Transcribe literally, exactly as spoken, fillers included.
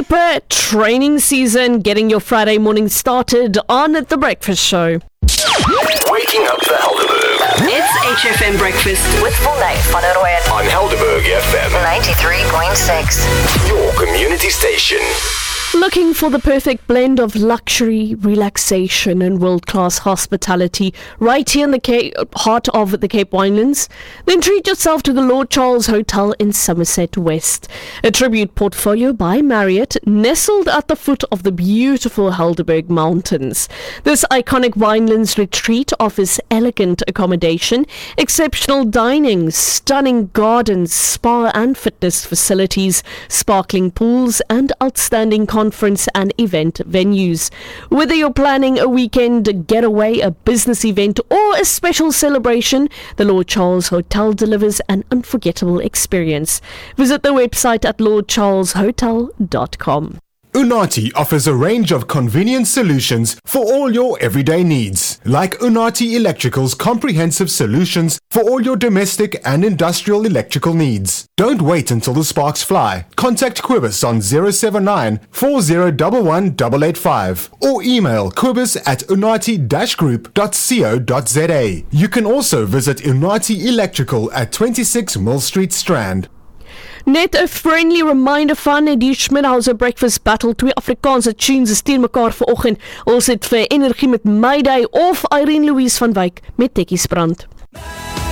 super training season, getting your Friday morning started on The Breakfast Show. Waking up the Helderberg. It's H F M Breakfast with Funai van der Rooyen On Helderberg F M ninety-three point six. Your community station. Looking for the perfect blend of luxury, relaxation and world-class hospitality right here in the Cape, heart of the Cape Winelands? Then treat yourself to the Lord Charles Hotel in Somerset West. A tribute portfolio by Marriott, nestled at the foot of the beautiful Helderberg Mountains. This iconic Winelands retreat offers elegant accommodation, exceptional dining, stunning gardens, spa and fitness facilities, sparkling pools and outstanding conference and event venues. Whether you're planning a weekend getaway, a business event or a special celebration, the Lord Charles Hotel delivers an unforgettable experience. Visit the website at lord charles hotel dot com. Unati offers a range of convenient solutions for all your everyday needs, like Unati Electrical's comprehensive solutions for all your domestic and industrial electrical needs. Don't wait until the sparks fly. Contact Quibus on zero seven nine, four zero one one, eight eight five or email quibus at unati dash group dot co dot za. You can also visit Unati Electrical at twenty-six Mill Street, Strand. Net 'n friendly reminder van die Schmidhauser Breakfast Battle. Twee Afrikaanse tunes is teen mekaar vanoggend. Ons het vir energie met Mayday of Irene Louise van Wyk met Tekkies Brand.